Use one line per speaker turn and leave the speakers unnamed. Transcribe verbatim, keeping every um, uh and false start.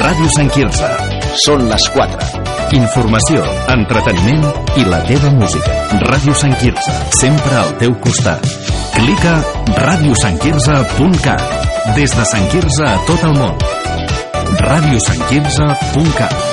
Ràdio Sant Quirze. Són les quatre. Informació, entreteniment i la teva música. Ràdio Sant Quirze, sempre al teu costat. Clica ràdio sant quirze punt cat. Des de Sant Quirze a tot el món. ràdio sant quirze punt cat.